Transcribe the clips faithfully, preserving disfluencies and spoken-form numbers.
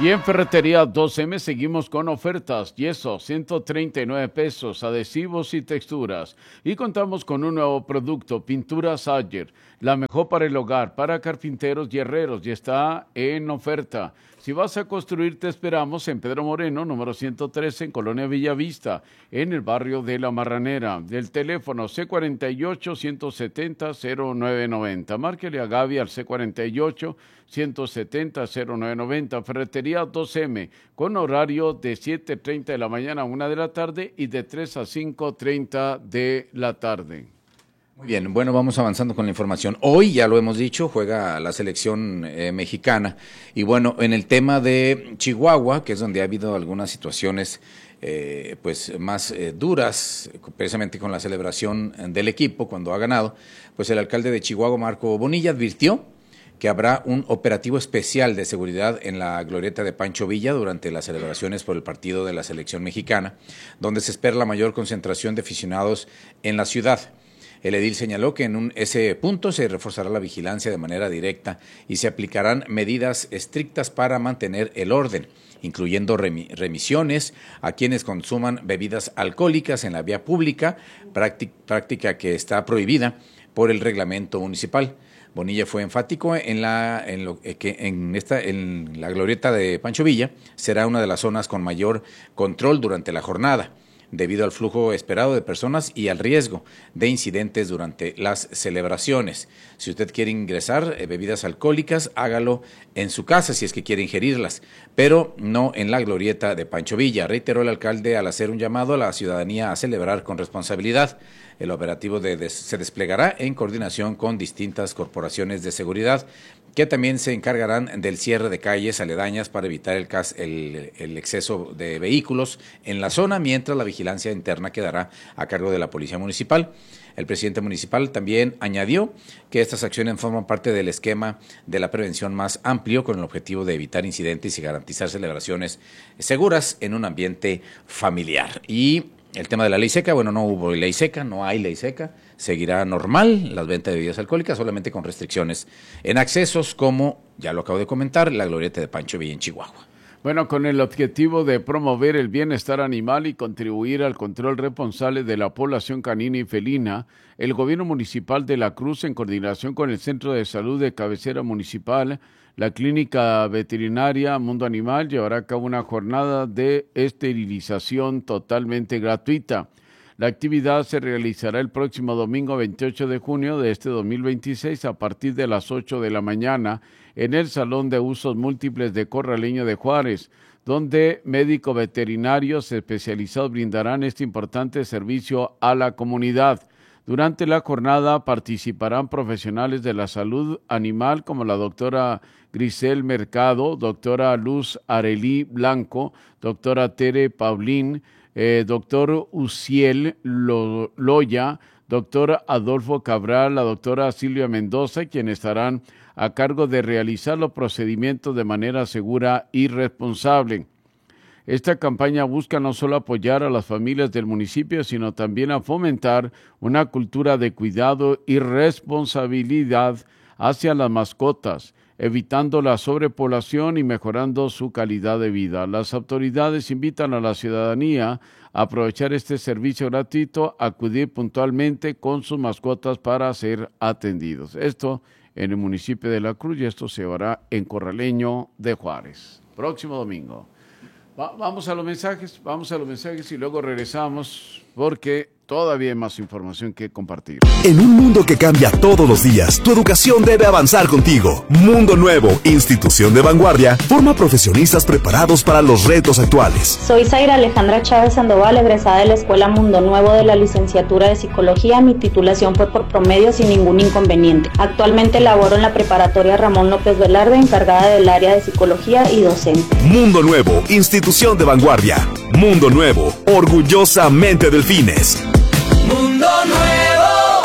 Y en Ferretería dos eme seguimos con ofertas, yeso ciento treinta y nueve pesos, adhesivos y texturas. Y contamos con un nuevo producto, pintura Sayer, la mejor para el hogar, para carpinteros y herreros, y está en oferta. Si vas a construir, te esperamos en Pedro Moreno, número ciento trece, en Colonia Villavista, en el barrio de La Marranera. Del teléfono ce cuarenta y ocho, ciento setenta, cero nueve noventa. Márquele a Gaby al ce cuarenta y ocho, ciento setenta, cero nueve noventa. Ferretería dos eme, con horario de siete treinta de la mañana a una de la tarde y de tres a cinco treinta de la tarde. Muy bien, bueno, vamos avanzando con la información. Hoy, ya lo hemos dicho, juega la selección eh, mexicana. Y bueno, en el tema de Chihuahua, que es donde ha habido algunas situaciones eh, pues más eh, duras, precisamente con la celebración del equipo cuando ha ganado, pues el alcalde de Chihuahua, Marco Bonilla, advirtió que habrá un operativo especial de seguridad en la glorieta de Pancho Villa durante las celebraciones por el partido de la selección mexicana, donde se espera la mayor concentración de aficionados en la ciudad. El edil señaló que en un, ese punto se reforzará la vigilancia de manera directa y se aplicarán medidas estrictas para mantener el orden, incluyendo remi, remisiones a quienes consuman bebidas alcohólicas en la vía pública, práctica, práctica que está prohibida por el reglamento municipal. Bonilla fue enfático en la en lo que en esta en la glorieta de Pancho Villa será una de las zonas con mayor control durante la jornada, debido al flujo esperado de personas y al riesgo de incidentes durante las celebraciones. Si usted quiere ingresar eh, bebidas alcohólicas, hágalo en su casa si es que quiere ingerirlas, pero no en la glorieta de Pancho Villa, reiteró el alcalde al hacer un llamado a la ciudadanía a celebrar con responsabilidad. El operativo de des- se desplegará en coordinación con distintas corporaciones de seguridad que también se encargarán del cierre de calles aledañas para evitar el, cas- el, el exceso de vehículos en la zona, mientras la vigilancia interna quedará a cargo de la Policía Municipal. El presidente municipal también añadió que estas acciones forman parte del esquema de la prevención más amplio con el objetivo de evitar incidentes y garantizar celebraciones seguras en un ambiente familiar. Y el tema de la ley seca, bueno, no hubo ley seca, no hay ley seca, seguirá normal las ventas de bebidas alcohólicas, solamente con restricciones en accesos, como ya lo acabo de comentar, la glorieta de Pancho Villa en Chihuahua. Bueno, con el objetivo de promover el bienestar animal y contribuir al control responsable de la población canina y felina, el gobierno municipal de La Cruz, en coordinación con el Centro de Salud de Cabecera Municipal, la Clínica Veterinaria Mundo Animal, llevará a cabo una jornada de esterilización totalmente gratuita. La actividad se realizará el próximo domingo veintiocho de junio de este dos mil veintiséis a partir de las ocho de la mañana en el Salón de Usos Múltiples de Corraleño de Juárez, donde médicos veterinarios especializados brindarán este importante servicio a la comunidad. Durante la jornada participarán profesionales de la salud animal como la doctora Grisel Mercado, doctora Luz Arelí Blanco, doctora Tere Paulín, eh, doctor Uciel Lo- Loya, doctor Adolfo Cabral, la doctora Silvia Mendoza, quienes estarán a cargo de realizar los procedimientos de manera segura y responsable. Esta campaña busca no solo apoyar a las familias del municipio, sino también a fomentar una cultura de cuidado y responsabilidad hacia las mascotas, evitando la sobrepoblación y mejorando su calidad de vida. Las autoridades invitan a la ciudadanía a aprovechar este servicio gratuito, acudir puntualmente con sus mascotas para ser atendidos. Esto en el municipio de La Cruz y esto se hará en Corraleño de Juárez. Próximo domingo. Va, vamos a los mensajes, vamos a los mensajes y luego regresamos porque todavía hay más información que compartir. En un mundo que cambia todos los días, tu educación debe avanzar contigo. Mundo Nuevo, institución de vanguardia, forma profesionistas preparados para los retos actuales. Soy Zaira Alejandra Chávez Sandoval, egresada de la Escuela Mundo Nuevo de la licenciatura de Psicología. Mi titulación fue por promedio sin ningún inconveniente. Actualmente laboro en la preparatoria Ramón López Velarde, encargada del área de Psicología y docente. Mundo Nuevo, institución de vanguardia. Mundo Nuevo, orgullosamente Delfines. Mundo Nuevo,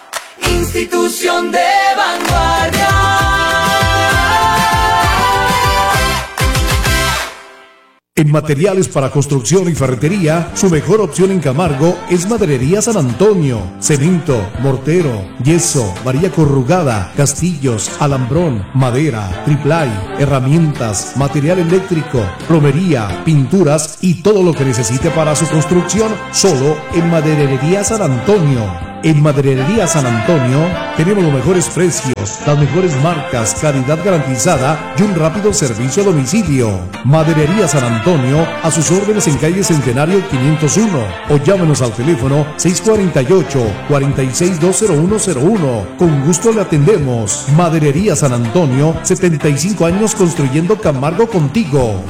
institución de vanguardia. En materiales para construcción y ferretería, su mejor opción en Camargo es Maderería San Antonio. Cemento, mortero, yeso, varilla corrugada, castillos, alambrón, madera, triplay, herramientas, material eléctrico, plomería, pinturas y todo lo que necesite para su construcción, solo en Maderería San Antonio. En Maderería San Antonio tenemos los mejores precios, las mejores marcas, calidad garantizada y un rápido servicio a domicilio. Maderería San Antonio, a sus órdenes en calle Centenario quinientos uno o llámenos al teléfono seis cuatro ocho, cuatro seis dos cero uno cero uno. Con gusto le atendemos. Maderería San Antonio, setenta y cinco años construyendo Camargo contigo.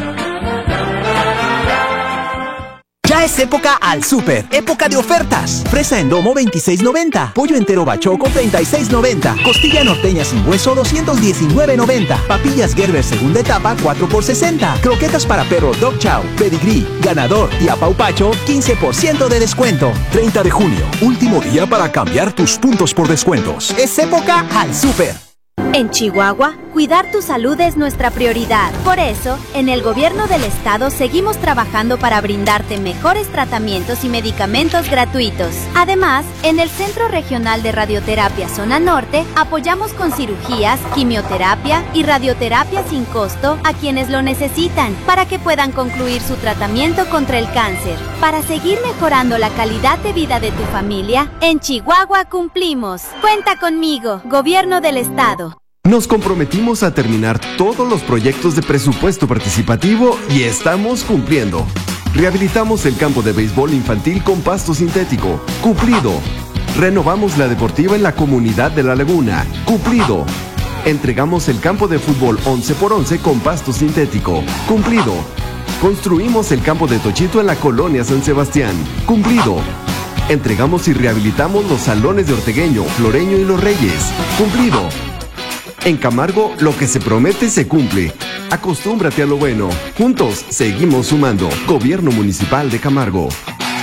Ya es época al súper, época de ofertas. Fresa en domo veintiséis noventa, pollo entero bachoco treinta y seis noventa, costilla norteña sin hueso doscientos diecinueve noventa, papillas Gerber segunda etapa cuatro por sesenta, croquetas para perro Dog Chow, Pedigree, Ganador y Apaupacho quince por ciento de descuento. treinta de junio, último día para cambiar tus puntos por descuentos. Es época al súper. En Chihuahua, cuidar tu salud es nuestra prioridad. Por eso, en el gobierno del estado seguimos trabajando para brindarte mejores tratamientos y medicamentos gratuitos. Además, en el Centro Regional de Radioterapia Zona Norte, apoyamos con cirugías, quimioterapia y radioterapia sin costo a quienes lo necesitan, para que puedan concluir su tratamiento contra el cáncer. Para seguir mejorando la calidad de vida de tu familia, en Chihuahua cumplimos. Cuenta conmigo, Gobierno del Estado. Nos comprometimos a terminar todos los proyectos de presupuesto participativo y estamos cumpliendo. Rehabilitamos el campo de béisbol infantil con pasto sintético. Cumplido. Renovamos la deportiva en la comunidad de La Laguna. Cumplido. Entregamos el campo de fútbol once por once con pasto sintético. Cumplido. Construimos el campo de Tochito en la colonia San Sebastián. Cumplido. Entregamos y rehabilitamos los salones de Ortegueño, Floreño y Los Reyes. Cumplido. En Camargo, lo que se promete se cumple. Acostúmbrate a lo bueno. Juntos, seguimos sumando. Gobierno Municipal de Camargo.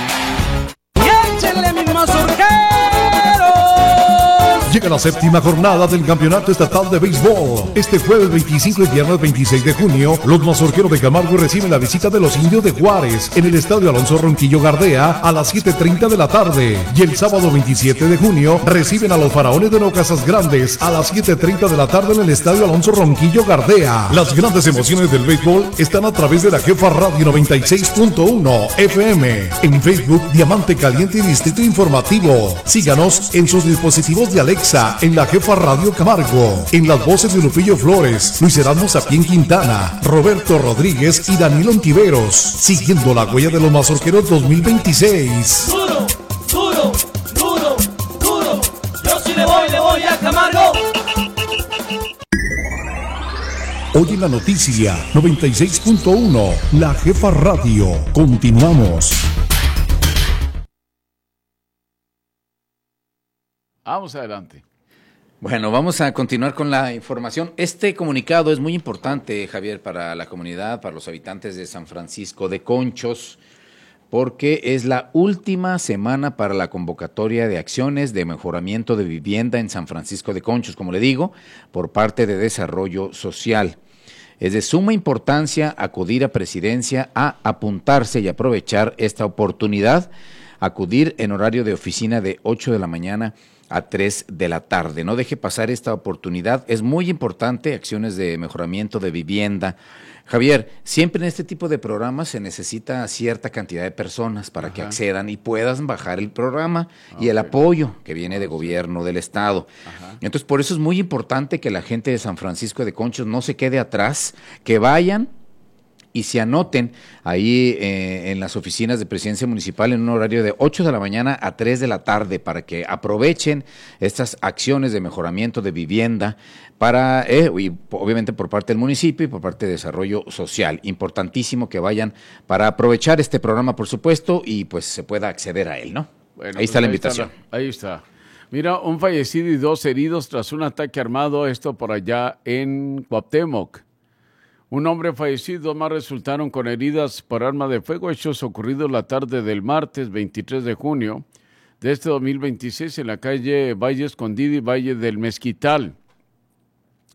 Llega la séptima jornada del Campeonato Estatal de Béisbol. Este jueves veinticinco y viernes veintiséis de junio, los mazorqueros de Camargo reciben la visita de los Indios de Juárez en el Estadio Alonso Ronquillo Gardea a las siete treinta de la tarde. Y el sábado veintisiete de junio reciben a los Faraones de Nocasas Grandes a las siete treinta de la tarde en el Estadio Alonso Ronquillo Gardea. Las grandes emociones del béisbol están a través de la Jefa Radio noventa y seis punto uno F M. En Facebook, Diamante Caliente y Distrito Informativo. Síganos en sus dispositivos de Alexa en la Jefa Radio Camargo, en las voces de Lupillo Flores, Luis Erasmo Sapien Quintana, Roberto Rodríguez y Daniel Ontiveros, siguiendo la huella de los mazorqueros dos mil veintiséis. Duro, duro, duro, duro, yo sí le voy, le voy a Camargo. Hoy en la noticia noventa y seis punto uno, la Jefa Radio. Continuamos. Vamos adelante. Bueno, vamos a continuar con la información. Este comunicado es muy importante, Javier, para la comunidad, para los habitantes de San Francisco de Conchos, porque es la última semana para la convocatoria de acciones de mejoramiento de vivienda en San Francisco de Conchos, como le digo, por parte de Desarrollo Social. Es de suma importancia acudir a Presidencia a apuntarse y aprovechar esta oportunidad, acudir en horario de oficina de ocho de la mañana a tres de la tarde. No deje pasar esta oportunidad, es muy importante, acciones de mejoramiento de vivienda. Javier, siempre en este tipo de programas se necesita cierta cantidad de personas para Ajá. que accedan y puedan bajar el programa okay. y el apoyo que viene de gobierno del estado. Ajá. Entonces, por eso es muy importante que la gente de San Francisco de Conchos no se quede atrás, que vayan y se anoten ahí eh, en las oficinas de Presidencia Municipal en un horario de ocho de la mañana a tres de la tarde para que aprovechen estas acciones de mejoramiento de vivienda para, eh, y obviamente por parte del municipio y por parte de Desarrollo Social. Importantísimo que vayan para aprovechar este programa, por supuesto, y pues se pueda acceder a él, ¿no? Bueno, ahí pues está la ahí invitación. Está la, ahí está. Mira, un fallecido y dos heridos tras un ataque armado, esto por allá en Cuauhtémoc. Un hombre fallecido, dos más resultaron con heridas por arma de fuego, hechos ocurridos la tarde del martes veintitrés de junio de este dos mil veintiséis en la calle Valle Escondido y Valle del Mezquital.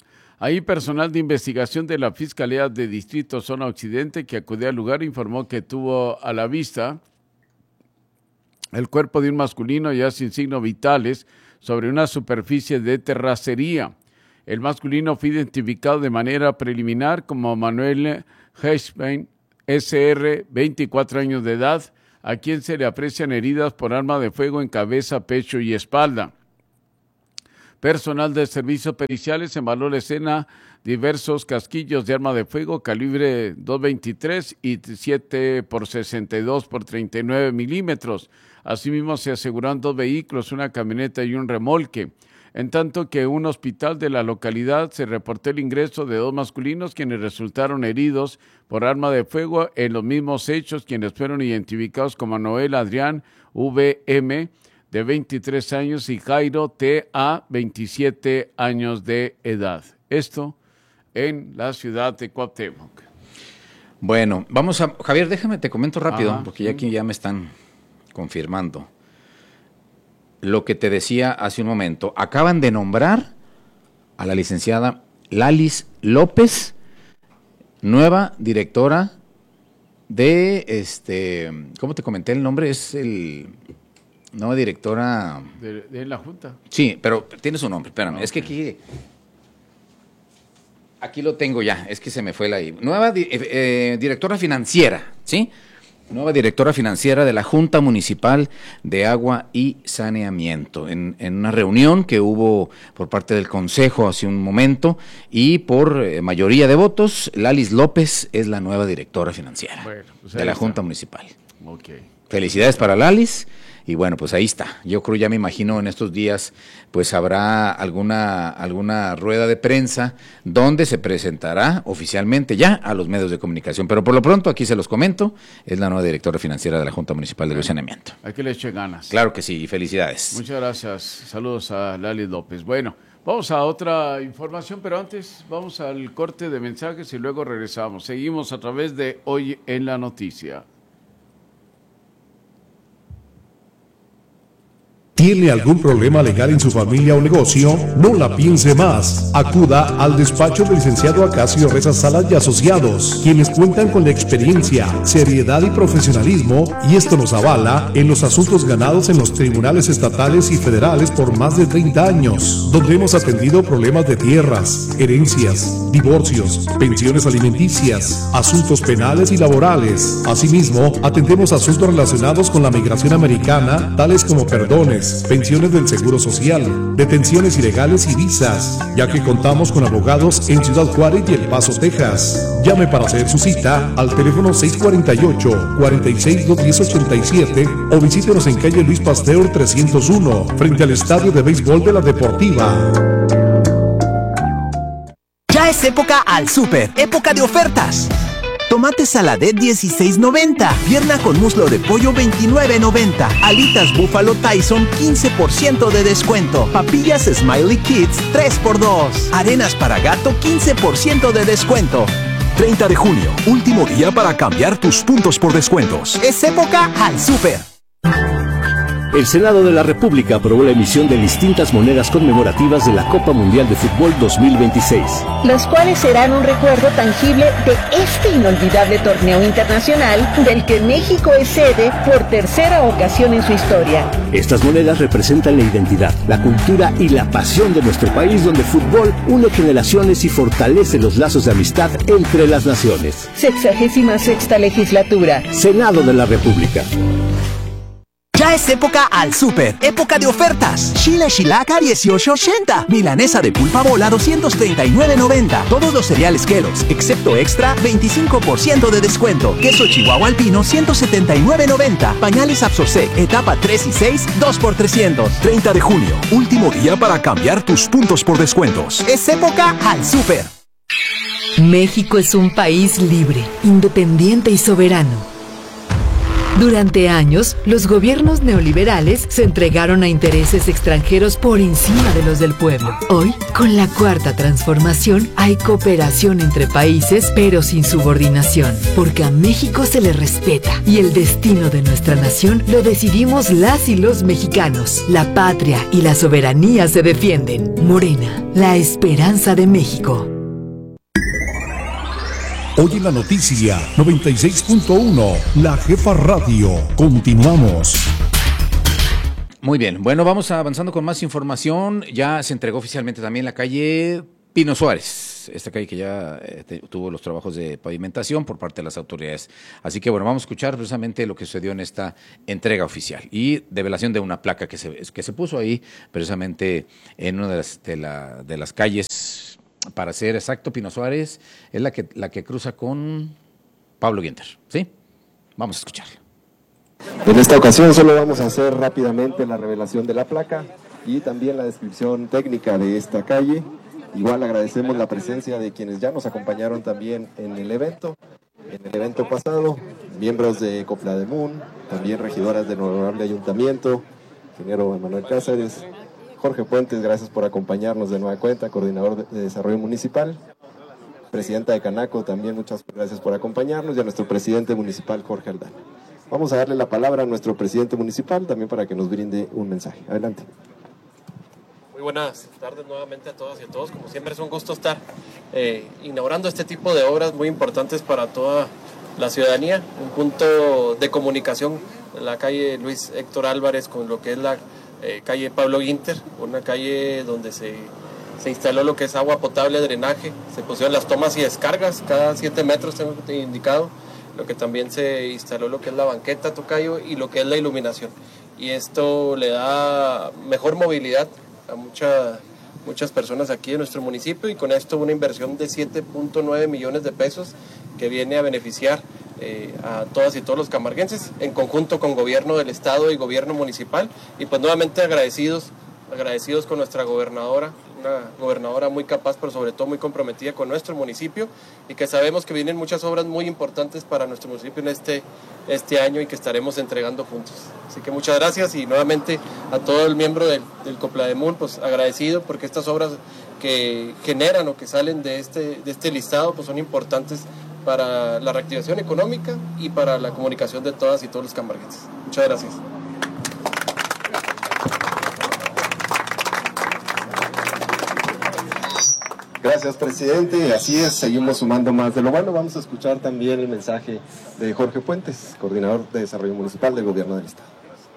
Ahí personal de investigación de la Fiscalía de Distrito Zona Occidente que acudió al lugar informó que tuvo a la vista el cuerpo de un masculino ya sin signos vitales sobre una superficie de terracería. El masculino fue identificado de manera preliminar como Manuel Heichbein, S R, veinticuatro años de edad, a quien se le aprecian heridas por arma de fuego en cabeza, pecho y espalda. Personal de servicios periciales embaló la escena diversos casquillos de arma de fuego calibre dos veintitrés y siete por sesenta y dos por treinta y nueve milímetros. Asimismo se aseguraron dos vehículos, una camioneta y un remolque. En tanto que en un hospital de la localidad se reportó el ingreso de dos masculinos quienes resultaron heridos por arma de fuego en los mismos hechos, quienes fueron identificados como Noel Adrián V M de veintitrés años y Jairo T A veintisiete años de edad. Esto en la ciudad de Cuauhtémoc. Bueno, vamos a... Javier, déjame, te comento rápido, Ajá, porque ya aquí ya me están confirmando. Lo que te decía hace un momento, acaban de nombrar a la licenciada Lalis López, nueva directora de, este, ¿cómo te comenté el nombre? Es el... Nueva directora... De, de la Junta. Sí, pero tiene su nombre, espérame. Okay. Es que aquí... Aquí lo tengo ya, es que se me fue la... Nueva di, eh, directora financiera, ¿sí? Nueva directora financiera de la Junta Municipal de Agua y Saneamiento. En, en una reunión que hubo por parte del Consejo hace un momento y por eh, mayoría de votos, Lalis López es la nueva directora financiera bueno, pues de la está. Junta Municipal. Okay. Felicidades para Lalis. Y bueno, pues ahí está. Yo creo, ya me imagino en estos días, pues habrá alguna, alguna rueda de prensa donde se presentará oficialmente ya a los medios de comunicación. Pero por lo pronto, aquí se los comento, es la nueva directora financiera de la Junta Municipal de Saneamiento. Hay que le eche ganas. Claro que sí, y felicidades. Muchas gracias. Saludos a Lali López. Bueno, vamos a otra información, pero antes vamos al corte de mensajes y luego regresamos. Seguimos a través de Hoy en la Noticia. ¿Tiene algún problema legal en su familia o negocio? No la piense más. Acuda al despacho del licenciado Acacio Reza Salas y Asociados, quienes cuentan con la experiencia, seriedad y profesionalismo, y esto nos avala en los asuntos ganados en los tribunales estatales y federales por más de treinta años, donde hemos atendido problemas de tierras, herencias, divorcios, pensiones alimenticias, asuntos penales y laborales. Asimismo, atendemos asuntos relacionados con la migración americana, tales como perdones, pensiones del Seguro Social, detenciones ilegales y visas, ya que contamos con abogados en Ciudad Juárez y El Paso, Texas. Llame para hacer su cita al teléfono seis cuatro ocho, cuatro seis, dos uno cero, ocho siete o visítenos en calle Luis Pasteur trescientos uno, frente al Estadio de Béisbol de la Deportiva. Ya es época al súper, época de ofertas. Tomate Saladet dieciséis noventa, pierna con muslo de pollo veintinueve noventa, alitas búfalo Tyson quince por ciento de descuento, papillas Smiley Kids tres por dos, arenas para gato quince por ciento de descuento. treinta de junio, último día para cambiar tus puntos por descuentos. Es época al súper. El Senado de la República aprobó la emisión de distintas monedas conmemorativas de la Copa Mundial de Fútbol dos mil veintiséis. Las cuales serán un recuerdo tangible de este inolvidable torneo internacional del que México es sede por tercera ocasión en su historia. Estas monedas representan la identidad, la cultura y la pasión de nuestro país, donde el fútbol une generaciones y fortalece los lazos de amistad entre las naciones. Sexagésima sexta legislatura. Senado de la República. Ya es época al súper, época de ofertas. Chile Shilaca dieciocho ochenta, milanesa de pulpa bola doscientos treinta y nueve noventa. Todos los cereales Kellogg's, excepto extra, veinticinco por ciento de descuento. Queso Chihuahua Alpino ciento setenta y nueve noventa. Pañales Absorsec, etapa tres y seis, dos por trescientos. treinta de junio, último día para cambiar tus puntos por descuentos. Es época al súper. México es un país libre, independiente y soberano. Durante años, los gobiernos neoliberales se entregaron a intereses extranjeros por encima de los del pueblo. Hoy, con la cuarta transformación, hay cooperación entre países, pero sin subordinación, porque a México se le respeta y el destino de nuestra nación lo decidimos las y los mexicanos. La patria y la soberanía se defienden. Morena, la esperanza de México. Hoy en la noticia noventa y seis punto uno, La Jefa Radio. Continuamos. Muy bien, bueno, vamos avanzando con más información. Ya se entregó oficialmente también la calle Pino Suárez, esta calle que ya eh, te, tuvo los trabajos de pavimentación por parte de las autoridades. Así que bueno, vamos a escuchar precisamente lo que sucedió en esta entrega oficial y develación de una placa que se, que se puso ahí precisamente en una de las, de la, de las calles. Para ser exacto, Pino Suárez es la que, la que cruza con Pablo Guinter, ¿sí? Vamos a escucharlo. En esta ocasión solo vamos a hacer rápidamente la revelación de la placa y también la descripción técnica de esta calle. Igual agradecemos la presencia de quienes ya nos acompañaron también en el evento, en el evento pasado, miembros de Coplademun, también regidoras del Honorable Ayuntamiento, ingeniero Manuel Cáceres, Jorge Puentes, gracias por acompañarnos de nueva cuenta, coordinador de Desarrollo Municipal, presidenta de Canaco, también muchas gracias por acompañarnos, y a nuestro presidente municipal, Jorge Aldana. Vamos a darle la palabra a nuestro presidente municipal también para que nos brinde un mensaje. Adelante. Muy buenas tardes nuevamente a todas y a todos. Como siempre es un gusto estar eh, inaugurando este tipo de obras muy importantes para toda la ciudadanía. Un punto de comunicación en la calle Luis Héctor Álvarez con lo que es la Eh, calle Pablo Guinter, una calle donde se, se instaló lo que es agua potable, drenaje, se pusieron las tomas y descargas cada siete metros, tengo indicado, lo que también se instaló lo que es la banqueta, tocayo, y lo que es la iluminación. Y esto le da mejor movilidad a mucha, muchas personas aquí en nuestro municipio, y con esto una inversión de siete punto nueve millones de pesos que viene a beneficiar Eh, a todas y todos los camarguenses, en conjunto con gobierno del estado y gobierno municipal, y pues nuevamente agradecidos, agradecidos con nuestra gobernadora, una gobernadora muy capaz, pero sobre todo muy comprometida con nuestro municipio, y que sabemos que vienen muchas obras muy importantes para nuestro municipio en este, este año y que estaremos entregando juntos. Así que muchas gracias, y nuevamente a todo el miembro del, del Coplademun, pues agradecido, porque estas obras que generan o que salen de este, de este listado pues son importantes para la reactivación económica y para la comunicación de todas y todos los camarguenses. Muchas gracias. Gracias, presidente. Así es, seguimos sumando más de lo bueno. Vamos a escuchar también el mensaje de Jorge Puentes, coordinador de Desarrollo Municipal del Gobierno del Estado.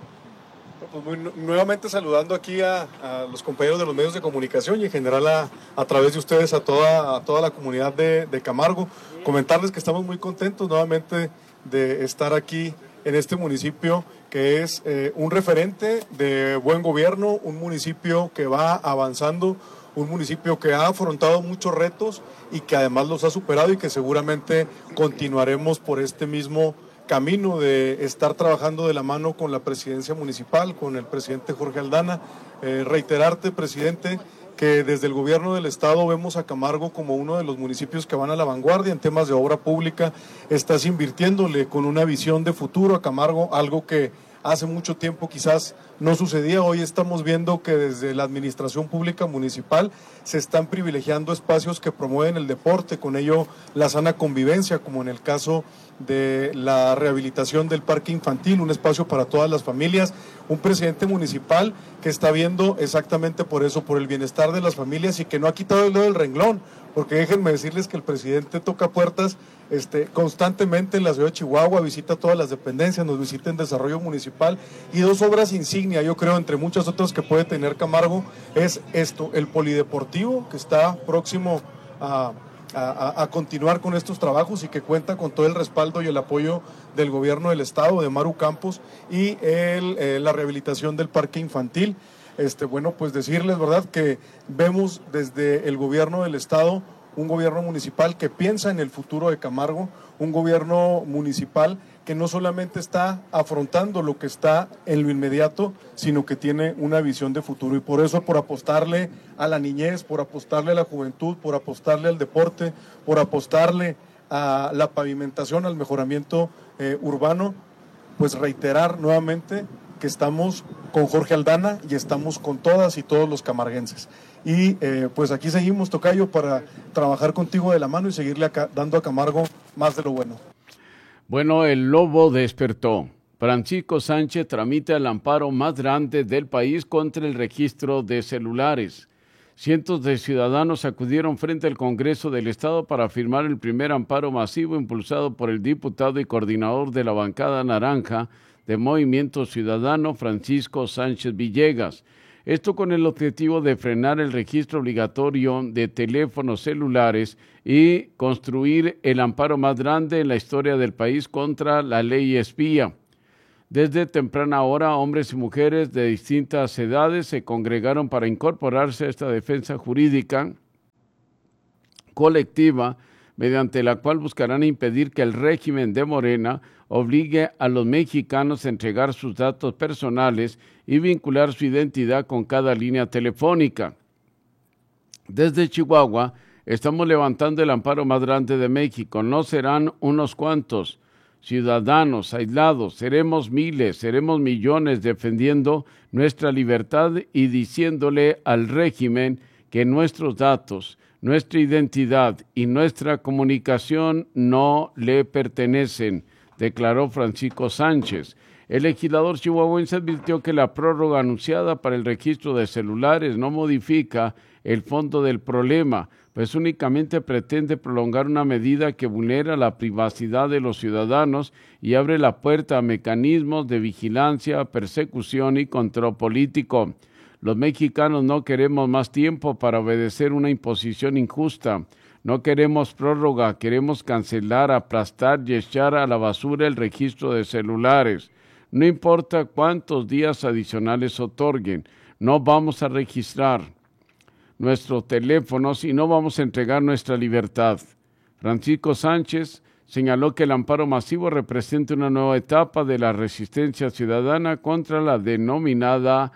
Pues muy, nuevamente saludando aquí a, a los compañeros de los medios de comunicación y en general a, a través de ustedes a toda, a toda la comunidad de, de Camargo. Comentarles que estamos muy contentos nuevamente de estar aquí en este municipio que es eh, un referente de buen gobierno, un municipio que va avanzando, un municipio que ha afrontado muchos retos y que además los ha superado y que seguramente continuaremos por este mismo camino de estar trabajando de la mano con la presidencia municipal, con el presidente Jorge Aldana. Eh, reiterarte, presidente, que desde el gobierno del estado vemos a Camargo como uno de los municipios que van a la vanguardia en temas de obra pública. Estás invirtiéndole con una visión de futuro a Camargo, algo que hace mucho tiempo quizás no sucedía. Hoy estamos viendo que desde la administración pública municipal se están privilegiando espacios que promueven el deporte, con ello la sana convivencia, como en el caso de la rehabilitación del parque infantil, un espacio para todas las familias, un presidente municipal que está viendo exactamente por eso, por el bienestar de las familias, y que no ha quitado el dedo del renglón, porque déjenme decirles que el presidente toca puertas este, constantemente en la ciudad de Chihuahua, visita todas las dependencias, nos visita en desarrollo municipal, y dos obras insignia, yo creo, entre muchas otras que puede tener Camargo, es esto, el polideportivo, que está próximo a A, a continuar con estos trabajos y que cuenta con todo el respaldo y el apoyo del gobierno del estado, de Maru Campos, y el, eh, la rehabilitación del parque infantil. Este, bueno, pues decirles, ¿verdad?, que vemos desde el gobierno del estado un gobierno municipal que piensa en el futuro de Camargo, un gobierno municipal que no solamente está afrontando lo que está en lo inmediato, sino que tiene una visión de futuro, y por eso, por apostarle a la niñez, por apostarle a la juventud, por apostarle al deporte, por apostarle a la pavimentación, al mejoramiento eh, urbano, pues reiterar nuevamente que estamos con Jorge Aldana y estamos con todas y todos los camarguenses. Y eh, pues aquí seguimos, tocayo, para trabajar contigo de la mano y seguirle acá, dando a Camargo más de lo bueno. Bueno, el lobo despertó. Francisco Sánchez tramita el amparo más grande del país contra el registro de celulares. Cientos de ciudadanos acudieron frente al Congreso del Estado para firmar el primer amparo masivo impulsado por el diputado y coordinador de la bancada naranja de Movimiento Ciudadano, Francisco Sánchez Villegas. Esto con el objetivo de frenar el registro obligatorio de teléfonos celulares y construir el amparo más grande en la historia del país contra la ley espía. Desde temprana hora, hombres y mujeres de distintas edades se congregaron para incorporarse a esta defensa jurídica colectiva, mediante la cual buscarán impedir que el régimen de Morena obligue a los mexicanos a entregar sus datos personales y vincular su identidad con cada línea telefónica. Desde Chihuahua, estamos levantando el amparo más grande de México. No serán unos cuantos ciudadanos aislados, seremos miles, seremos millones defendiendo nuestra libertad y diciéndole al régimen que nuestros datos, nuestra identidad y nuestra comunicación no le pertenecen, declaró Francisco Sánchez. El legislador chihuahuense advirtió que la prórroga anunciada para el registro de celulares no modifica el fondo del problema, pues únicamente pretende prolongar una medida que vulnera la privacidad de los ciudadanos y abre la puerta a mecanismos de vigilancia, persecución y control político. Los mexicanos no queremos más tiempo para obedecer una imposición injusta. No queremos prórroga, queremos cancelar, aplastar y echar a la basura el registro de celulares. No importa cuántos días adicionales otorguen, no vamos a registrar nuestros teléfonos y no vamos a entregar nuestra libertad. Francisco Sánchez señaló que el amparo masivo representa una nueva etapa de la resistencia ciudadana contra la denominada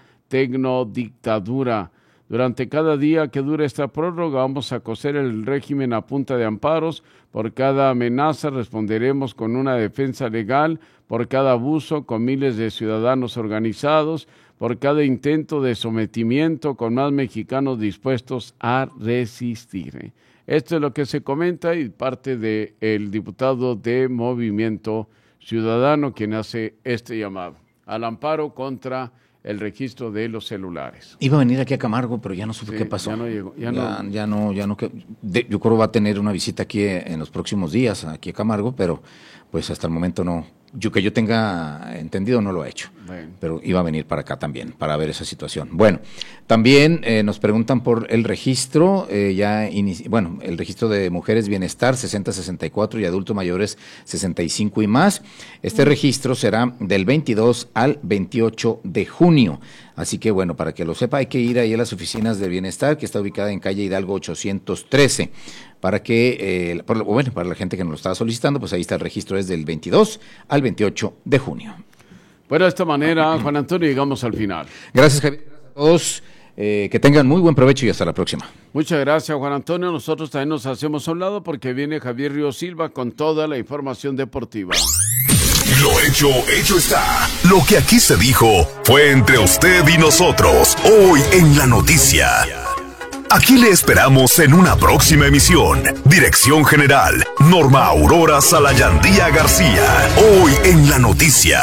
tecnodictadura. Durante cada día que dure esta prórroga vamos a coser el régimen a punta de amparos. Por cada amenaza responderemos con una defensa legal, por cada abuso con miles de ciudadanos organizados, por cada intento de sometimiento con más mexicanos dispuestos a resistir. Esto es lo que se comenta y parte del diputado de Movimiento Ciudadano quien hace este llamado al amparo contra el registro de los celulares. Iba a venir aquí a Camargo, pero ya no supe sí, qué pasó. Ya no llegó. Ya, ya no, ya no, ya no que, de, yo creo va a tener una visita aquí en los próximos días, aquí a Camargo, pero pues hasta el momento no. Yo que yo tenga entendido no lo ha hecho, bueno. Pero iba a venir para acá también, para ver esa situación. Bueno, también eh, nos preguntan por el registro, eh, ya inici- bueno, el registro de mujeres bienestar sesenta a sesenta y cuatro y adultos mayores sesenta y cinco y más. Este registro será del veintidós al veintiocho de junio. Así que bueno, para que lo sepa, hay que ir ahí a las oficinas del bienestar, que está ubicada en calle Hidalgo ochocientos trece. Para que, eh, por, bueno, para la gente que nos lo estaba solicitando, pues ahí está el registro, es del veintidós al veintiocho de junio. Bueno, de esta manera, Juan Antonio, llegamos al final. Gracias, Javier. Gracias a todos. Eh, que tengan muy buen provecho y hasta la próxima. Muchas gracias, Juan Antonio. Nosotros también nos hacemos a un lado porque viene Javier Río Silva con toda la información deportiva. Lo hecho, hecho está. Lo que aquí se dijo fue entre usted y nosotros, hoy en La Noticia. Aquí le esperamos en una próxima emisión. Dirección General, Norma Aurora Salayandía García. Hoy en La Noticia.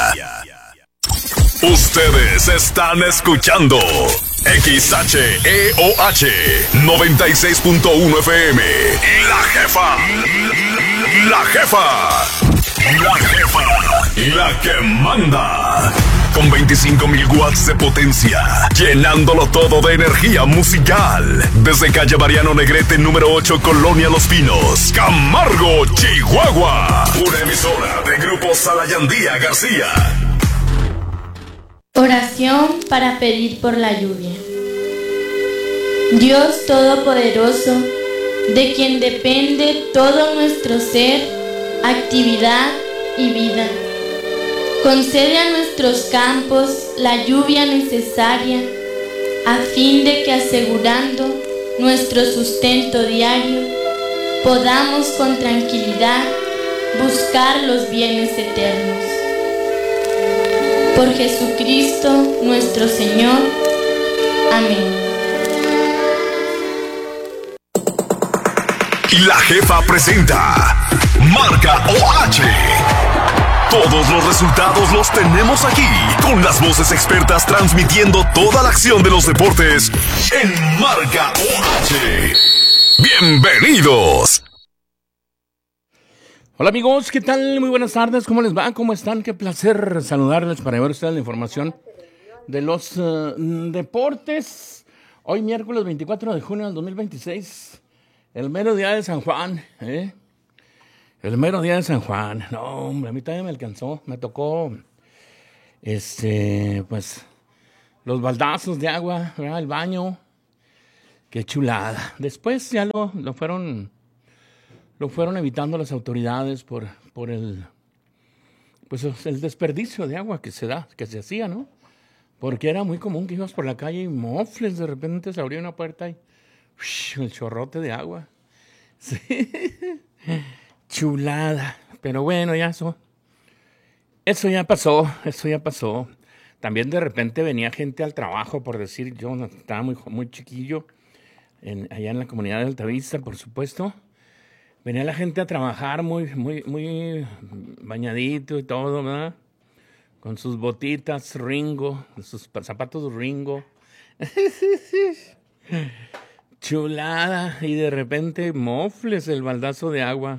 Ustedes están escuchando X H E O H noventa y seis punto uno F M. La jefa. La jefa. La jefa. La que manda. Con veinticinco mil watts de potencia, llenándolo todo de energía musical. Desde calle Mariano Negrete, número ocho, Colonia Los Pinos, Camargo, Chihuahua. Una emisora de Grupo Salayandía García. Oración para pedir por la lluvia. Dios Todopoderoso, de quien depende todo nuestro ser, actividad y vida, concede a nuestros campos la lluvia necesaria a fin de que, asegurando nuestro sustento diario, podamos con tranquilidad buscar los bienes eternos. Por Jesucristo nuestro Señor. Amén. La jefa presenta Marca O H. Todos los resultados los tenemos aquí, con las voces expertas transmitiendo toda la acción de los deportes en Marca O H. ¡Bienvenidos! Hola amigos, ¿qué tal? Muy buenas tardes, ¿cómo les va? ¿Cómo están? Qué placer saludarles para ver ustedes la información de los uh, deportes. Hoy miércoles veinticuatro de junio del dos mil veintiséis, el mero día de San Juan, ¿eh? El mero día de San Juan. No, hombre, a mí también me alcanzó. Me tocó, este, pues, los baldazos de agua, ¿verdad? El baño. Qué chulada. Después ya lo, lo fueron, lo fueron evitando las autoridades por, por el, pues, el desperdicio de agua que se da, que se hacía, ¿no? Porque era muy común que ibas por la calle y mofles, de repente se abría una puerta y ush, el chorrote de agua. Sí. Chulada. Pero bueno, ya eso. Eso ya pasó, eso ya pasó. También de repente venía gente al trabajo, por decir, yo estaba muy, muy chiquillo, en, allá en la comunidad de Altavista, por supuesto. Venía la gente a trabajar muy, muy, muy bañadito y todo, ¿verdad? Con sus botitas Ringo, sus zapatos Ringo. Chulada. Y de repente mofles el baldazo de agua.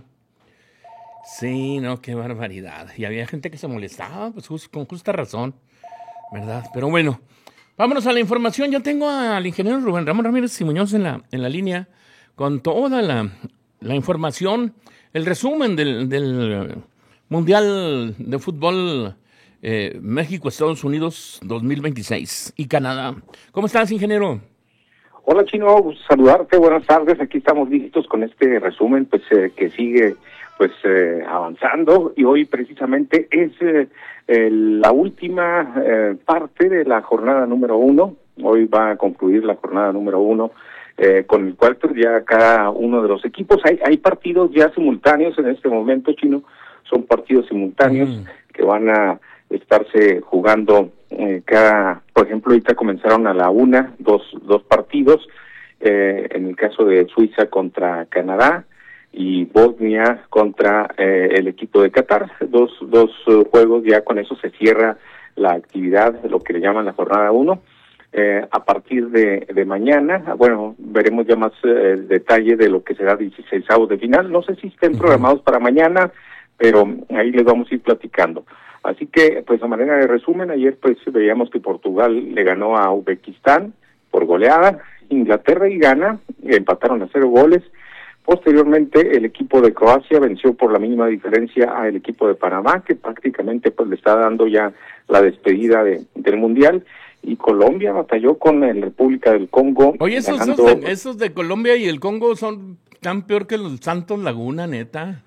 Sí, no, qué barbaridad. Y había gente que se molestaba, pues just, con justa razón, ¿verdad? Pero bueno, vámonos a la información. Yo tengo al ingeniero Rubén Ramón Ramírez y Muñoz en la, en la línea con toda la, la información, el resumen del, del Mundial de Fútbol eh, México-Estados Unidos dos mil veintiséis y Canadá. ¿Cómo estás, ingeniero? Hola, Chino, saludarte, buenas tardes. Aquí estamos listos con este resumen, pues eh, que sigue pues eh, avanzando, y hoy precisamente es eh, eh, la última eh, parte de la jornada número uno. Hoy va a concluir la jornada número uno, eh, con el cual pues ya cada uno de los equipos, hay, hay partidos ya simultáneos en este momento, Chino, son partidos simultáneos mm. que van a estarse jugando eh, cada, por ejemplo, ahorita comenzaron a la una, dos, dos partidos, eh, en el caso de Suiza contra Canadá, y Bosnia contra eh, el equipo de Qatar, dos, dos uh, juegos, ya con eso se cierra la actividad, lo que le llaman la jornada uno. Eh, a partir de, de mañana, bueno, veremos ya más eh, el detalle de lo que será dieciseisavos de final, no sé si estén uh-huh. programados para mañana, pero ahí les vamos a ir platicando. Así que, pues a manera de resumen, ayer pues veíamos que Portugal le ganó a Uzbekistán por goleada, Inglaterra y Ghana empataron a cero goles. Posteriormente, el equipo de Croacia venció por la mínima diferencia al equipo de Panamá, que prácticamente pues le está dando ya la despedida de, del Mundial. Y Colombia batalló con la República del Congo. Oye, esos, ganando... esos, de, esos de Colombia y el Congo son tan peor que los Santos Laguna, neta.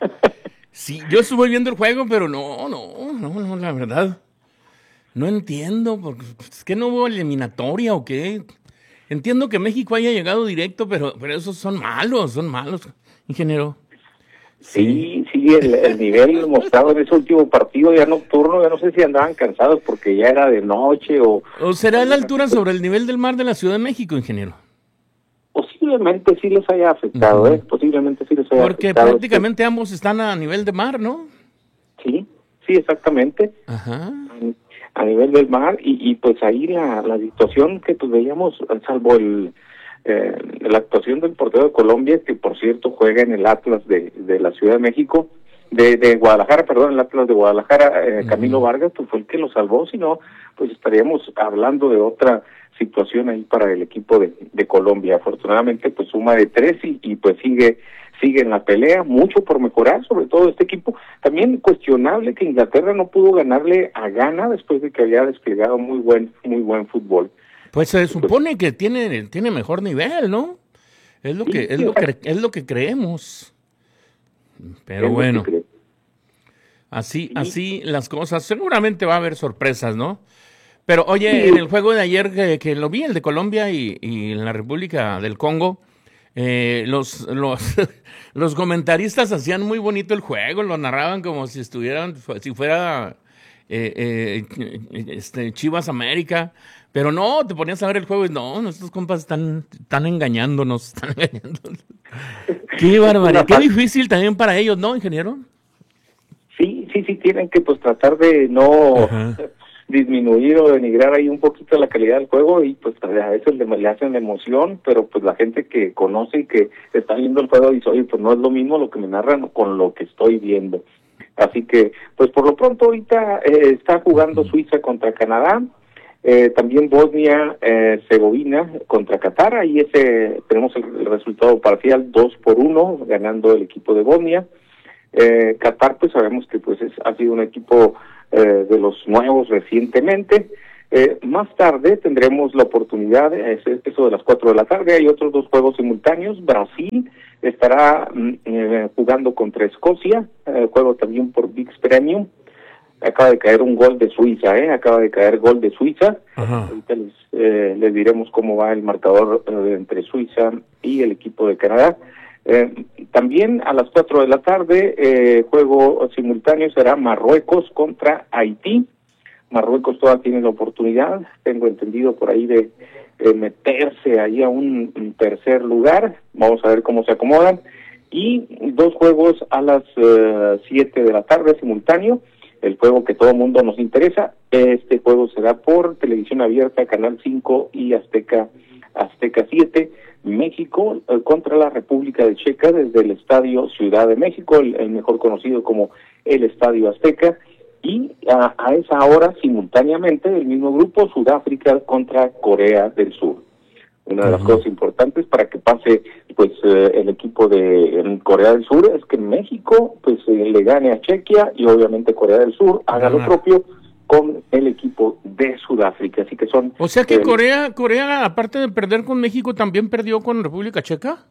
Sí, yo estuve viendo el juego, pero no, no, no, no, la verdad. No entiendo, porque es que no hubo eliminatoria o qué. Entiendo que México haya llegado directo, pero pero esos son malos, son malos, ingeniero. Sí, sí, sí el, el nivel mostrado en ese último partido ya nocturno, ya no sé si andaban cansados porque ya era de noche o... ¿O será a la altura sobre el nivel del mar de la Ciudad de México, ingeniero? Posiblemente sí les haya afectado, uh-huh. ¿eh? Posiblemente sí les haya porque afectado. Porque prácticamente este... ambos están a nivel de mar, ¿no? Sí, sí, exactamente. Ajá. A nivel del mar, y, y pues ahí la, la situación que pues veíamos, salvo el eh, la actuación del portero de Colombia, que por cierto juega en el Atlas de, de la Ciudad de México, de, de Guadalajara, perdón, el Atlas de Guadalajara, eh, uh-huh. Camilo Vargas, pues fue el que lo salvó, si no, pues estaríamos hablando de otra situación ahí para el equipo de, de Colombia. Afortunadamente pues suma de tres y, y pues sigue sigue en la pelea, mucho por mejorar, sobre todo este equipo. También cuestionable que Inglaterra no pudo ganarle a Ghana después de que había desplegado muy buen muy buen fútbol. Pues se supone que tiene tiene mejor nivel, ¿no? Es lo que es lo que es lo que creemos. Pero bueno. Así así las cosas, seguramente va a haber sorpresas, ¿no? Pero oye, en el juego de ayer que, que lo vi, el de Colombia y, y en la República del Congo, Eh, los, los, los comentaristas hacían muy bonito el juego, lo narraban como si estuvieran, si fuera eh, eh, este, Chivas América, pero no, te ponías a ver el juego y no, nuestros compas están, están engañándonos, están engañándonos. Qué barbaridad, qué difícil también para ellos, ¿no, ingeniero? Sí, sí, sí tienen que pues tratar de no Ajá. disminuir o denigrar ahí un poquito la calidad del juego y pues a veces le, le hacen emoción, pero pues la gente que conoce y que está viendo el juego dice, oye, pues no es lo mismo lo que me narran con lo que estoy viendo. Así que, pues por lo pronto ahorita eh, está jugando Suiza contra Canadá, eh, también Bosnia, eh, Herzegovina contra Qatar, ahí ese tenemos el, el resultado parcial dos por uno, ganando el equipo de Bosnia. Eh, Qatar, pues sabemos que pues es, ha sido un equipo eh, de los nuevos recientemente. Eh, más tarde tendremos la oportunidad, es, eso de las cuatro de la tarde, hay otros dos juegos simultáneos. Brasil estará eh, jugando contra Escocia, eh, juego también por V I X Premium. Acaba de caer un gol de Suiza, ¿eh? Acaba de caer gol de Suiza. Ajá. Ahorita les, eh, les diremos cómo va el marcador eh, entre Suiza y el equipo de Canadá. Eh, también a las cuatro de la tarde, eh, juego simultáneo será Marruecos contra Haití. Marruecos todavía tiene la oportunidad, tengo entendido por ahí, de eh, meterse ahí a un, un tercer lugar. Vamos a ver cómo se acomodan. Y dos juegos a las uh, siete de la tarde simultáneo, el juego que todo el mundo nos interesa. Este juego será por televisión abierta, Canal cinco y Azteca, Azteca siete. México eh, contra la República de Checa desde el Estadio Ciudad de México, el, el mejor conocido como el Estadio Azteca. Y a, a esa hora, simultáneamente, el mismo grupo, Sudáfrica contra Corea del Sur. Una de las cosas importantes para que pase pues eh, el equipo de en Corea del Sur es que México pues eh, le gane a Chequia y obviamente Corea del Sur haga lo propio con el equipo de Sudáfrica. Así que son... O sea que eh, Corea, Corea, aparte de perder con México, ¿también perdió con República Checa?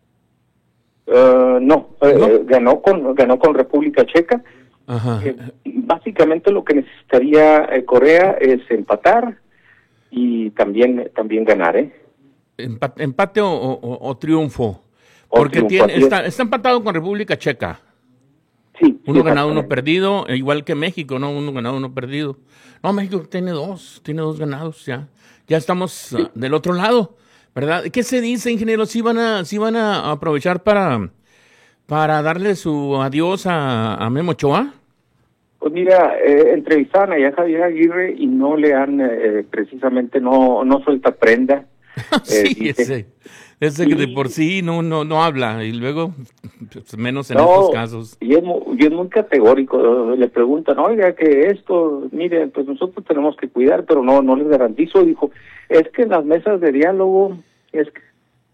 Uh, no, eh, ¿No? Eh, ganó con ganó con República Checa. Ajá. Eh, básicamente lo que necesitaría eh, Corea es empatar y también también ganar, ¿eh? Empate, empate o, o, o triunfo. Porque o triunfo, tiene está, está empatado con República Checa. Sí. Uno sí, ganado, uno perdido, igual que México, ¿no? Uno ganado, uno perdido. No, México tiene dos, tiene dos ganados ya. Ya estamos sí. uh, del otro lado, ¿verdad? ¿Qué se dice, ingeniero? ¿Sí van a, sí van a aprovechar para, para darle su adiós a, a Memo Ochoa? Pues mira, eh, entrevistaron allá a Javier Aguirre y no le han, eh, precisamente, no no suelta prenda. sí, eh, dice, ese, ese que de por sí no no no habla y luego pues, menos en no, estos casos. Y es, y es muy categórico, le preguntan, oiga, que esto, mire, pues nosotros tenemos que cuidar, pero no no les garantizo, dijo, es que en las mesas de diálogo, es que...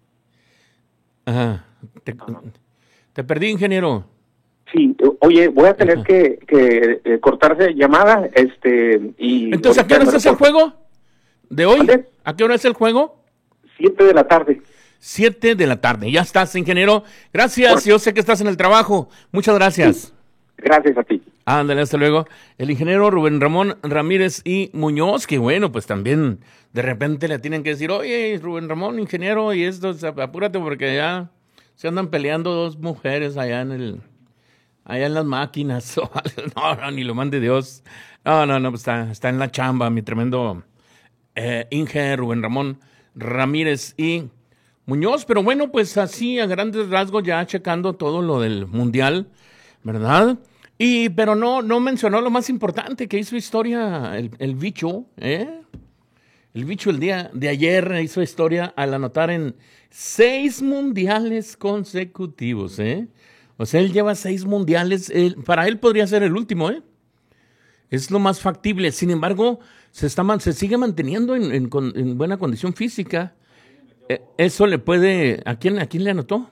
Ajá, te, te perdí, ingeniero. Sí, oye, voy a tener que, que eh, cortarse llamada, este, y... Entonces, ¿a qué hora es el juego de hoy? ¿Vale? ¿A qué hora es el juego? Siete de la tarde. Siete de la tarde. Ya estás, ingeniero. Gracias. Por... Yo sé que estás en el trabajo. Muchas gracias. Sí. Gracias a ti. Ándale, hasta luego. El ingeniero Rubén Ramón Ramírez y Muñoz, que bueno, pues también de repente le tienen que decir, oye, Rubén Ramón, ingeniero, y esto, apúrate porque ya se andan peleando dos mujeres allá en el... allá en las máquinas. no, no, ni lo mande Dios. No, no, no, pues está, está en la chamba, mi tremendo... Eh, Inge, Rubén Ramón Ramírez y Muñoz, pero bueno, pues así a grandes rasgos ya checando todo lo del Mundial, ¿verdad? Y pero no no mencionó lo más importante, que hizo historia el, el bicho, ¿eh? El bicho el día de ayer hizo historia al anotar en seis mundiales consecutivos, ¿eh? O sea, él lleva seis mundiales, él, para él podría ser el último, ¿eh? Es lo más factible. Sin embargo, se está se sigue manteniendo en, en, en buena condición física. Eh, eso le puede... ¿A quién, a quién le anotó?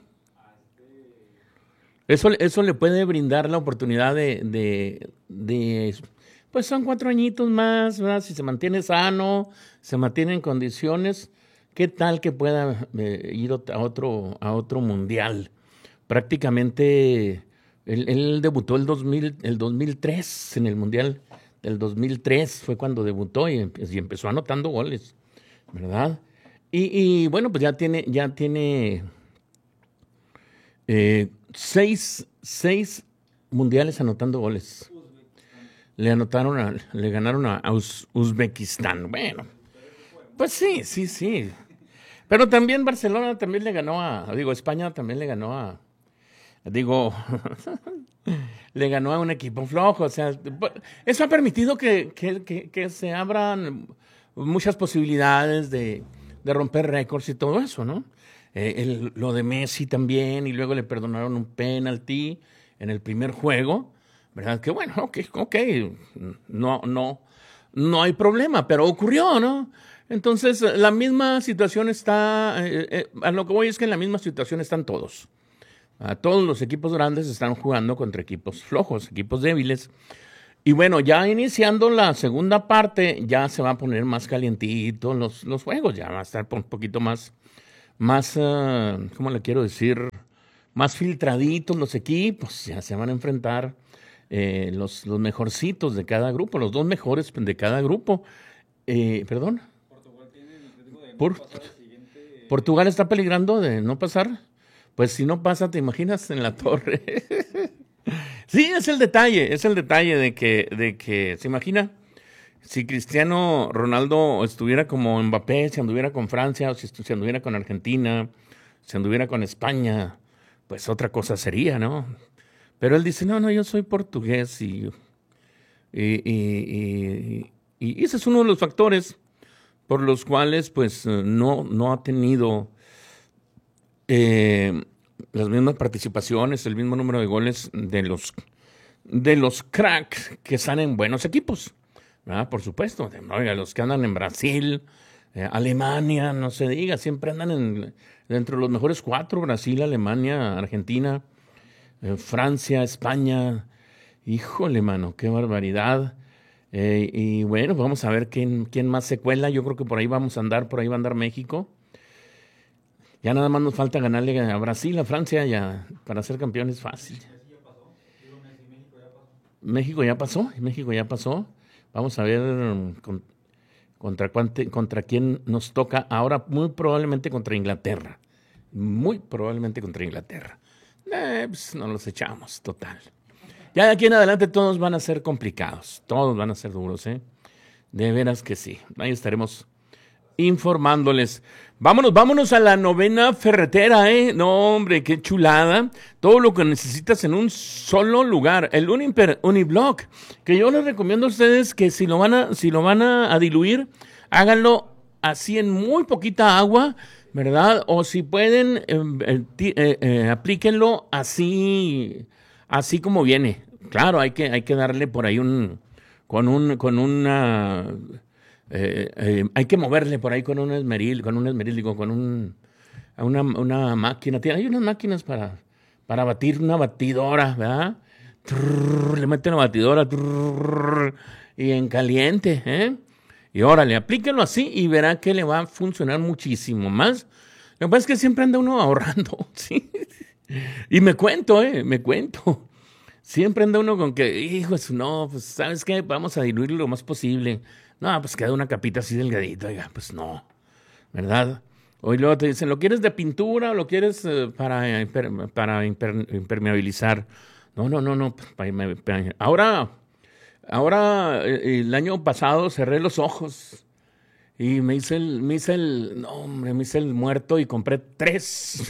Eso, eso le puede brindar la oportunidad de, de, de... Pues son cuatro añitos más, ¿verdad? Si se mantiene sano, se mantiene en condiciones, ¿qué tal que pueda eh, ir a otro, a otro mundial? Prácticamente... Él, él debutó el, dos mil, el dos mil tres, en el Mundial del dos mil tres, fue cuando debutó y, y empezó anotando goles, ¿verdad? Y, y bueno, pues ya tiene, ya tiene eh, seis, seis mundiales anotando goles. Le anotaron, a, le ganaron a, a Uz, Uzbekistán. Bueno, pues sí, sí, sí. Pero también Barcelona también le ganó a, digo, España también le ganó a digo, le ganó a un equipo flojo. O sea, eso ha permitido que, que, que, que se abran muchas posibilidades de, de romper récords y todo eso, ¿no? Eh, el, lo de Messi también, y luego le perdonaron un penalti en el primer juego, ¿verdad? Que bueno, ok, ok, no, no, no hay problema, pero ocurrió, ¿no? Entonces, la misma situación está, eh, eh, a lo que voy es que en la misma situación están todos. A todos los equipos grandes están jugando contra equipos flojos, equipos débiles. Y bueno, ya iniciando la segunda parte, ya se va a poner más calientito los, los juegos, ya va a estar un poquito más, más, uh, ¿cómo le quiero decir? Más filtraditos los equipos, ya se van a enfrentar eh, los, los mejorcitos de cada grupo, los dos mejores de cada grupo. Eh, ¿Perdón? Portugal tiene el riesgo de no Por, pasar al siguiente... ¿Portugal está peligrando de no pasar? Pues si no pasa, ¿te imaginas en la torre? Sí, es el detalle, es el detalle de que, de que, ¿se imagina? Si Cristiano Ronaldo estuviera como Mbappé, si anduviera con Francia, o si, si anduviera con Argentina, si anduviera con España, pues otra cosa sería, ¿no? Pero él dice, no, no, yo soy portugués y, y, y, y, y ese es uno de los factores por los cuales pues no, no ha tenido eh, las mismas participaciones, el mismo número de goles de los, de los cracks que están en buenos equipos, ¿verdad? Por supuesto, oiga, los que andan en Brasil, eh, Alemania, no se diga, siempre andan en, dentro de los mejores cuatro, Brasil, Alemania, Argentina, eh, Francia, España. Híjole, mano, qué barbaridad. Eh, y bueno, vamos a ver quién, quién más se cuela. Yo creo que por ahí vamos a andar, por ahí va a andar México. Ya nada más nos falta ganarle a Brasil, a Francia, ya para ser campeones fácil. México ya pasó, México ya pasó. Vamos a ver con, contra, cuante, contra quién nos toca ahora, muy probablemente contra Inglaterra. Muy probablemente contra Inglaterra. Eh, pues no los echamos, total. Ya de aquí en adelante todos van a ser complicados, todos van a ser duros, ¿eh? De veras que sí. Ahí estaremos informándoles. Vámonos, vámonos a la novena ferretera, ¿eh? No, hombre, qué chulada. Todo lo que necesitas en un solo lugar. El Uniper, Uniblock, que yo les recomiendo a ustedes que si lo van a, si lo van a, a diluir, háganlo así en muy poquita agua, ¿verdad? O si pueden, eh, eh, eh, aplíquenlo así, así como viene. Claro, hay que, hay que darle por ahí un, con un, con una... Eh, eh, hay que moverle por ahí con un esmeril, con un esmeril, digo, con un, una, una máquina. Hay unas máquinas para, para batir, una batidora, ¿verdad? Trrr, le meten la batidora trrr, y en caliente, ¿eh? Y órale, aplíquenlo así y verá que le va a funcionar muchísimo más. Lo que pasa es que siempre anda uno ahorrando, ¿sí? Y me cuento, ¿eh? Me cuento. Siempre anda uno con que, hijos, no, pues, ¿sabes qué? Vamos a diluirlo lo más posible. No, pues queda una capita así delgadita, oiga, pues no, ¿verdad? Hoy luego te dicen, ¿lo quieres de pintura o lo quieres eh, para, imper, para imper, impermeabilizar? No, no, no, no. Ahora, ahora, el año pasado cerré los ojos y me hice el, me hice el, no, hombre, me hice el muerto y compré tres.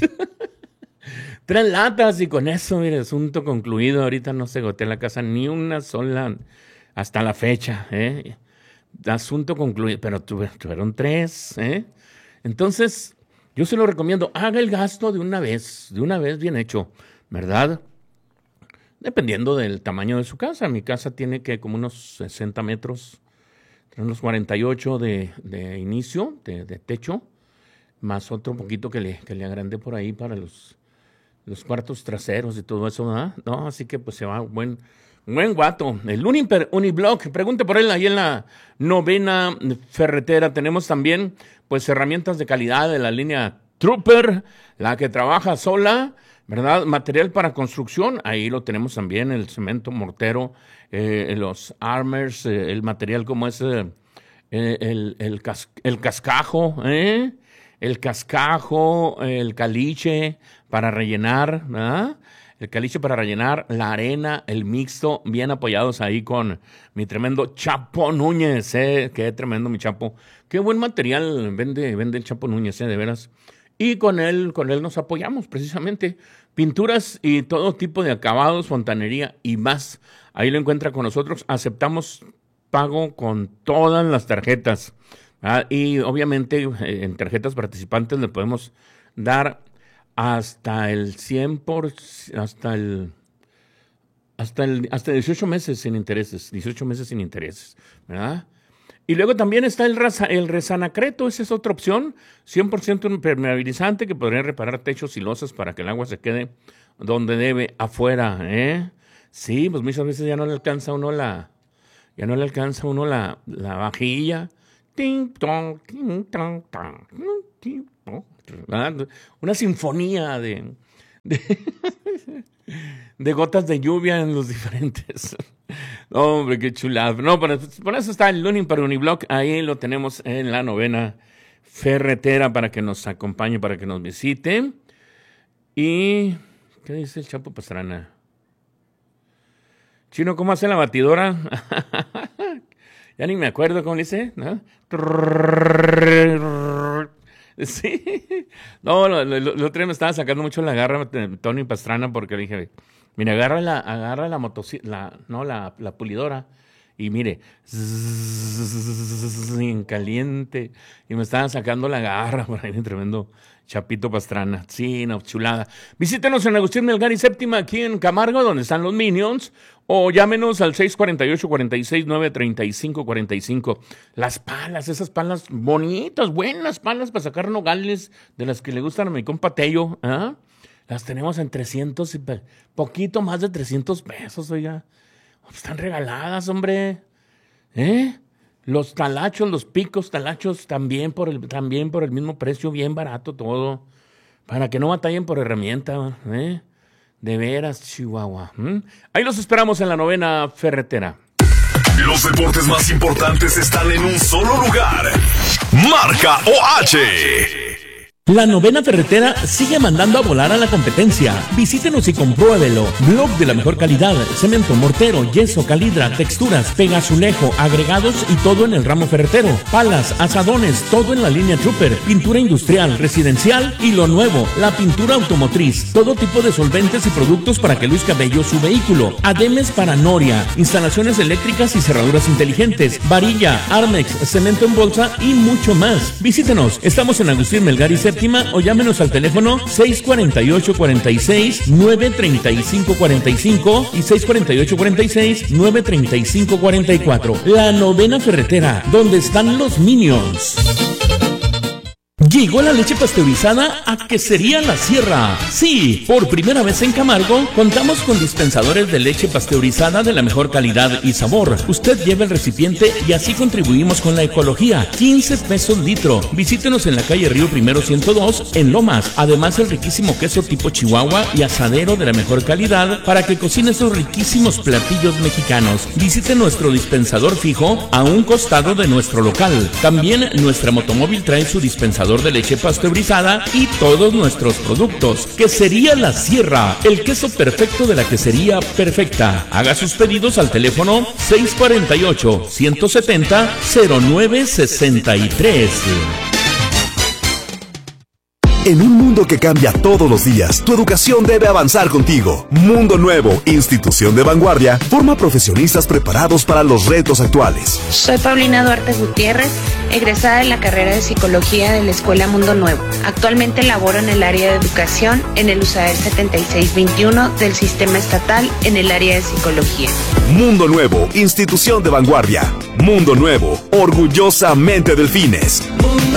Tres latas y con eso, mire, asunto concluido. Ahorita no se gotea la casa ni una sola hasta la fecha, ¿eh? Asunto concluido, pero tuvieron tres, ¿eh? Entonces, yo se lo recomiendo, haga el gasto de una vez, de una vez bien hecho, ¿verdad? Dependiendo del tamaño de su casa. Mi casa tiene que como unos sesenta metros, unos cuarenta y ocho de, de inicio, de, de techo, más otro poquito que le, que le agrandé por ahí para los, los cuartos traseros y todo eso, ¿verdad? No, así que pues se va buen... Buen guato, el Uniper Uniblock, pregunte por él ahí en la novena ferretera. Tenemos también pues herramientas de calidad de la línea Trooper, la que trabaja sola, ¿verdad? Material para construcción, ahí lo tenemos también, el cemento, mortero, eh, los armors, eh, el material como es eh, el, el, cas el cascajo, ¿eh? El cascajo, el caliche para rellenar, ¿verdad? El caliche para rellenar, la arena, el mixto, bien apoyados ahí con mi tremendo Chapo Núñez, ¿eh? Qué tremendo mi Chapo. Qué buen material vende, vende el Chapo Núñez, ¿eh? De veras. y con él, con él nos apoyamos precisamente. Pinturas y todo tipo de acabados, fontanería y más. Ahí lo encuentra con nosotros. Aceptamos pago con todas las tarjetas. ¿Verdad? Y obviamente en tarjetas participantes le podemos dar hasta el cien por ciento, hasta el... Hasta el hasta dieciocho meses sin intereses, dieciocho meses sin intereses, ¿verdad? Y luego también está el, raza, el Resanacreto, esa es otra opción, cien por ciento impermeabilizante que podría reparar techos y losas para que el agua se quede donde debe, afuera, ¿eh? Sí, pues muchas veces ya no le alcanza a uno la, ya no le alcanza a uno la, la vajilla. Ting, tong, ting, tong, tong, ting, tong, ¿verdad? Una sinfonía de... de de gotas de lluvia en los diferentes. Hombre, qué chulada. No, por eso, por eso está el Luning para Uniblock. Ahí lo tenemos en la novena ferretera para que nos acompañe, para que nos visite. Y... ¿qué dice el Chapo Pastrana? Chino, ¿cómo hace la batidora? Ya ni me acuerdo cómo dice, ¿no? Sí. No, lo, lo, lo otro día me estaba sacando mucho la garra Tony Pastrana porque le dije, mire, agarra la, agarra la motocicleta, no, la, la pulidora y mire, en caliente, y me estaban sacando la garra por ahí, un tremendo Chapito Pastrana. Sí, no, chulada. Visítenos en Agustín Melgar y Séptima, aquí en Camargo, donde están los Minions, o llámenos al seis cuatro ocho, cuatro seis nueve, tres cinco cuatro cinco. Las palas, esas palas bonitas, buenas palas para sacar nogales, de las que le gustan a mi compa Tello, ¿eh? Las tenemos en trescientos, y poquito más de trescientos pesos, oiga. Están regaladas, hombre. ¿Eh? Los talachos, los picos talachos, también por el, también por el mismo precio, bien barato todo. Para que no batallen por herramienta, ¿eh? De veras, Chihuahua. ¿Mm? Ahí los esperamos en la novena ferretera. Los deportes más importantes están en un solo lugar. Marca O H. La novena ferretera sigue mandando a volar a la competencia. Visítenos y compruébelo. Blog de la mejor calidad, cemento, mortero, yeso, calidra, texturas, pegazulejo, agregados y todo en el ramo ferretero. Palas, asadones, todo en la línea Trooper. Pintura industrial, residencial y lo nuevo, la pintura automotriz. Todo tipo de solventes y productos para que luzca bello su vehículo. Ademes para noria, instalaciones eléctricas y cerraduras inteligentes, varilla, Armex, cemento en bolsa y mucho más. Visítenos. Estamos en Agustín Melgar y Séptima, o llámenos al teléfono seis cuatro ocho, cuatro seis, nueve tres cinco cuatro cinco y seis cuatro ocho, cuatro seis, nueve tres cinco cuatro cuatro. La novena ferretera, donde están los Minions. Llegó la leche pasteurizada a Quesería La Sierra. Sí, por primera vez en Camargo, contamos con dispensadores de leche pasteurizada de la mejor calidad y sabor. Usted lleva el recipiente y así contribuimos con la ecología. quince pesos litro. Visítenos en la calle Río Primero ciento dos, en Lomas. Además, el riquísimo queso tipo Chihuahua y asadero de la mejor calidad para que cocine esos riquísimos platillos mexicanos. Visite nuestro dispensador fijo a un costado de nuestro local. También nuestra motomóvil trae su dispensador de leche pasteurizada y todos nuestros productos. Quesería La Sierra, el queso perfecto de la quesería perfecta. Haga sus pedidos al teléfono seis cuatro ocho, uno siete cero, cero nueve seis tres. En un mundo que cambia todos los días, tu educación debe avanzar contigo. Mundo Nuevo, institución de vanguardia, forma profesionistas preparados para los retos actuales. Soy Paulina Duarte Gutiérrez, egresada de la carrera de Psicología de la Escuela Mundo Nuevo. Actualmente laboro en el área de educación en el U S A E R setenta y seis veintiuno del Sistema Estatal en el área de Psicología. Mundo Nuevo, institución de vanguardia. Mundo Nuevo, orgullosamente Delfines.